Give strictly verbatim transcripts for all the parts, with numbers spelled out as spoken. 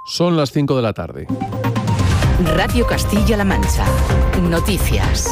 Son las cinco de la tarde. Radio Castilla-La Mancha. Noticias.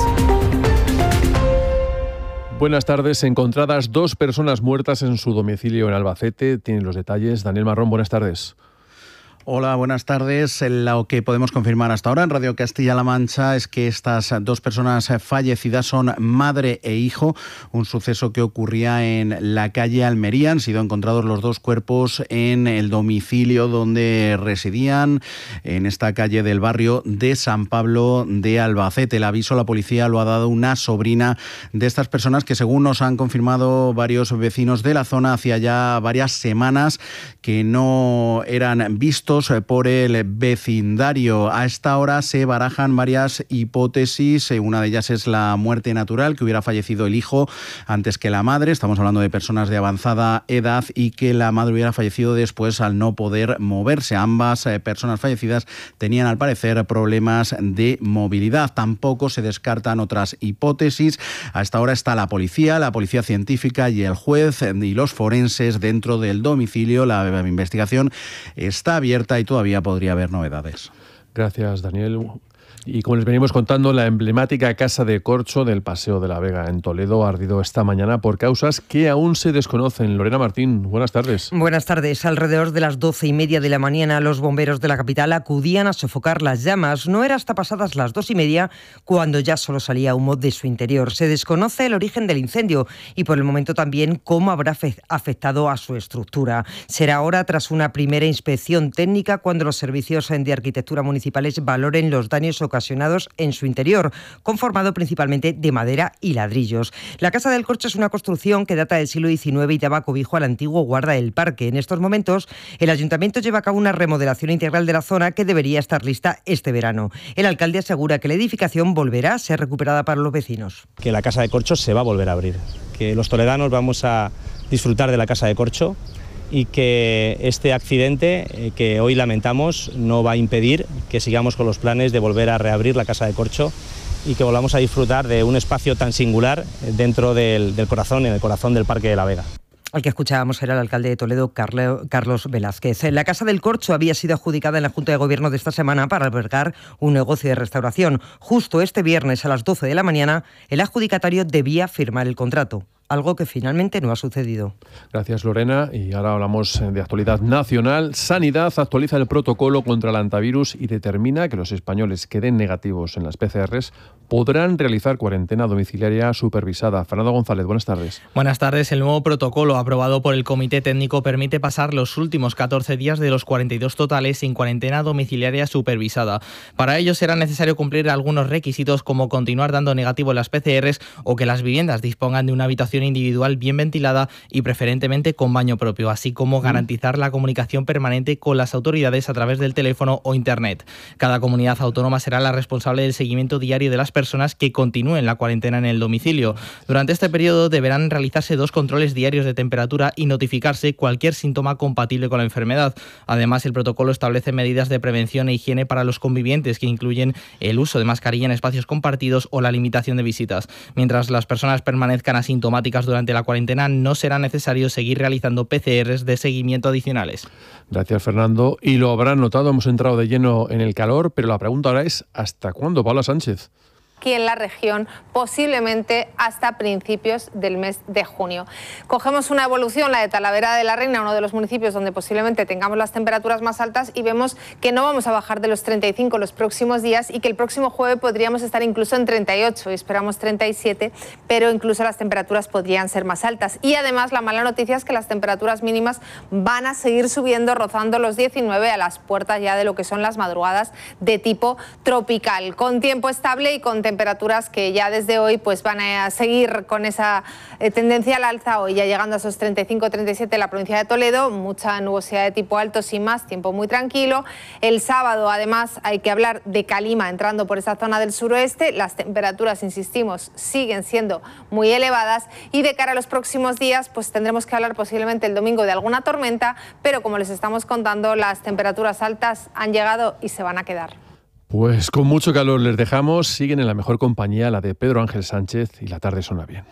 Buenas tardes. Encontradas dos personas muertas en su domicilio en Albacete. Tienen los detalles Daniel Marrón. Buenas tardes. Hola, buenas tardes. Lo que podemos confirmar hasta ahora en Radio Castilla-La Mancha es que estas dos personas fallecidas son madre e hijo, un suceso que ocurría en la calle Almería. Han sido encontrados los dos cuerpos en el domicilio donde residían, en esta calle del barrio de San Pablo de Albacete. El aviso a la policía lo ha dado una sobrina de estas personas que, según nos han confirmado varios vecinos de la zona, hacía ya varias semanas que no eran vistos por el vecindario. A esta hora se barajan varias hipótesis. Una de ellas es la muerte natural, que hubiera fallecido el hijo antes que la madre. Estamos hablando de personas de avanzada edad y que la madre hubiera fallecido después al no poder moverse. Ambas personas fallecidas tenían, al parecer, problemas de movilidad. Tampoco se descartan otras hipótesis. A esta hora está la policía, la policía científica y el juez y los forenses dentro del domicilio. La investigación está abierta y todavía podría haber novedades. Gracias, Daniel. Y como les venimos contando, la emblemática Casa de Corcho del Paseo de la Vega en Toledo ha ardido esta mañana por causas que aún se desconocen. Lorena Martín, buenas tardes. Buenas tardes. Alrededor de las doce y media de la mañana, los bomberos de la capital acudían a sofocar las llamas. No era hasta pasadas las dos y media cuando ya solo salía humo de su interior. Se desconoce el origen del incendio y por el momento también cómo habrá afectado a su estructura. Será ahora, tras una primera inspección técnica, cuando los servicios de arquitectura municipales valoren los daños ocasionados ocasionados en su interior, conformado principalmente de madera y ladrillos. La Casa del Corcho es una construcción que data del siglo diecinueve y daba cobijo al antiguo guarda del parque. En estos momentos, el Ayuntamiento lleva a cabo una remodelación integral de la zona que debería estar lista este verano. El alcalde asegura que la edificación volverá a ser recuperada para los vecinos. Que la Casa de Corcho se va a volver a abrir, que los toledanos vamos a disfrutar de la Casa de Corcho y que este accidente eh, que hoy lamentamos no va a impedir que sigamos con los planes de volver a reabrir la Casa de Corcho y que volvamos a disfrutar de un espacio tan singular dentro del, del corazón, en el corazón del Parque de la Vega. Al que escuchábamos era el alcalde de Toledo, Carlos Velázquez. La Casa del Corcho había sido adjudicada en la Junta de Gobierno de esta semana para albergar un negocio de restauración. Justo este viernes a las doce de la mañana, el adjudicatario debía firmar el contrato, algo que finalmente no ha sucedido. Gracias, Lorena. Y ahora hablamos de actualidad nacional. Sanidad actualiza el protocolo contra el hantavirus y determina que los españoles que den negativos en las P C Rs podrán realizar cuarentena domiciliaria supervisada. Fernando González, buenas tardes. Buenas tardes. El nuevo protocolo aprobado por el Comité Técnico permite pasar los últimos catorce días de los cuarenta y dos totales sin cuarentena domiciliaria supervisada. Para ello será necesario cumplir algunos requisitos, como continuar dando negativo en las P C Rs o que las viviendas dispongan de una habitación individual bien ventilada y preferentemente con baño propio, así como garantizar la comunicación permanente con las autoridades a través del teléfono o internet. Cada comunidad autónoma será la responsable del seguimiento diario de las personas que continúen la cuarentena en el domicilio. Durante este periodo deberán realizarse dos controles diarios de temperatura y notificarse cualquier síntoma compatible con la enfermedad. Además, el protocolo establece medidas de prevención e higiene para los convivientes, que incluyen el uso de mascarilla en espacios compartidos o la limitación de visitas. Mientras las personas permanezcan asintomáticas durante la cuarentena, no será necesario seguir realizando P C Rs de seguimiento adicionales. Gracias, Fernando. Y lo habrán notado, hemos entrado de lleno en el calor, pero la pregunta ahora es ¿hasta cuándo, Paula Sánchez? Aquí en la región, posiblemente hasta principios del mes de junio. Cogemos una evolución, la de Talavera de la Reina, uno de los municipios donde posiblemente tengamos las temperaturas más altas, y vemos que no vamos a bajar de los treinta y cinco los próximos días y que el próximo jueves podríamos estar incluso en treinta y ocho, y esperamos treinta y siete, pero incluso las temperaturas podrían ser más altas. Y además la mala noticia es que las temperaturas mínimas van a seguir subiendo, rozando los diecinueve, a las puertas ya de lo que son las madrugadas de tipo tropical, con tiempo estable y con temperaturas que ya desde hoy pues van a seguir con esa eh, tendencia al alza. Hoy ya llegando a esos treinta y cinco treinta y siete en la provincia de Toledo, mucha nubosidad de tipo alto sin más, tiempo muy tranquilo. El sábado además hay que hablar de calima entrando por esa zona del suroeste, las temperaturas, insistimos, siguen siendo muy elevadas, y de cara a los próximos días pues tendremos que hablar posiblemente el domingo de alguna tormenta, pero como les estamos contando, las temperaturas altas han llegado y se van a quedar. Pues con mucho calor les dejamos. Siguen en la mejor compañía, la de Pedro Ángel Sánchez, y la tarde suena bien.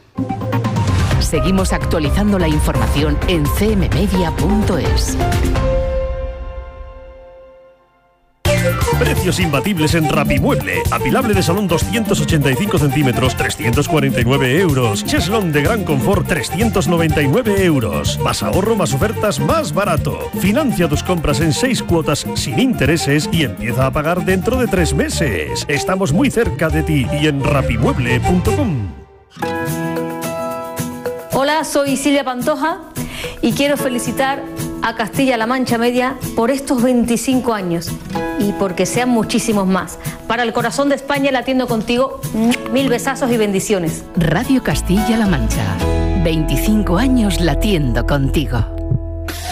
Seguimos actualizando la información en c m media punto es. Precios imbatibles en Rapimueble. Apilable de salón doscientos ochenta y cinco centímetros, trescientos cuarenta y nueve euros. Cheslón de gran confort, trescientos noventa y nueve euros. Más ahorro, más ofertas, más barato. Financia tus compras en seis cuotas sin intereses y empieza a pagar dentro de tres meses. Estamos muy cerca de ti y en rapimueble punto com. Hola, soy Silvia Pantoja y quiero felicitar a Castilla-La Mancha Media por estos veinticinco años y porque sean muchísimos más. Para el corazón de España latiendo contigo, mil besazos y bendiciones. Radio Castilla-La Mancha, veinticinco años latiendo contigo.